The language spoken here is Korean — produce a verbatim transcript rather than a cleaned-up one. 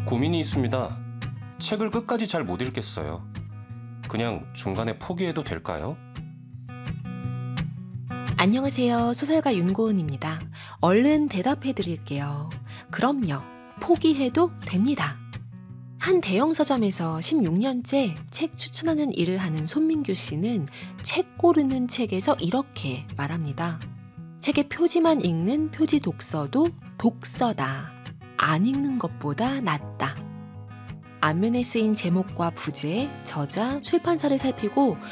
고민이 있습니다. 책을 끝까지 잘 못 읽겠어요. 그냥 중간에 포기해도 될까요? 안녕하세요. 소설가 윤고은입니다. 얼른 대답해 드릴게요. 그럼요. 포기해도 됩니다. 한 대형 서점에서 십육 년째 책 추천하는 일을 하는 손민규 씨는 책 고르는 책에서 이렇게 말합니다. 책의 표지만 읽는 표지 독서도 독서다. 안 읽는 것보다 낫다. 앞면에 쓰인 제목과 부제, 저자, 출판사를 살피고